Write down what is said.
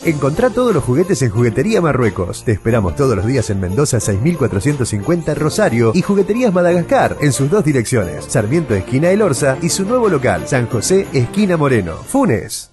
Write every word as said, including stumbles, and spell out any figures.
Encontrá todos los juguetes en Juguetería Marruecos. Te esperamos todos los días en Mendoza seis mil cuatrocientos cincuenta Rosario y Jugueterías Madagascar en sus dos direcciones, Sarmiento esquina El Orza y su nuevo local, San José esquina Moreno, Funes.